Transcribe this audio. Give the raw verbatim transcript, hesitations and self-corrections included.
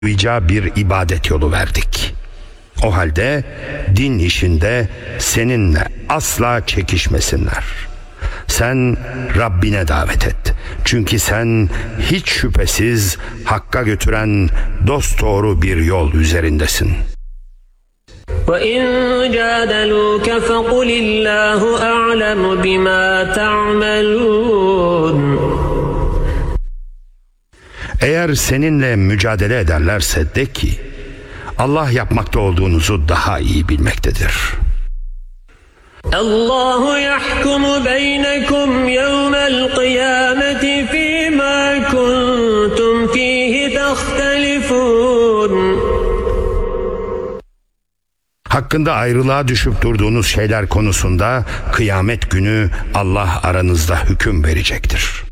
uyacağı bir ibadet yolu verdik. O halde din işinde seninle asla çekişmesinler. Sen Rabbine davet et. Çünkü sen hiç şüphesiz Hakk'a götüren dosdoğru bir yol üzerindesin. وَإِنْ جَادَلُوكَ فَقُلِ اللّٰهُ أَعْلَمُ بِمَا تَعْمَلُونَ Eğer seninle mücadele ederlerse de ki, Allah yapmakta olduğunuzu daha iyi bilmektedir. Allahu yahkumu beynekum yevmel kıyameti fîmâ kuntum fîhi tehtelifûn. Hakkında ayrılığa düşüp durduğunuz şeyler konusunda kıyamet günü Allah aranızda hüküm verecektir.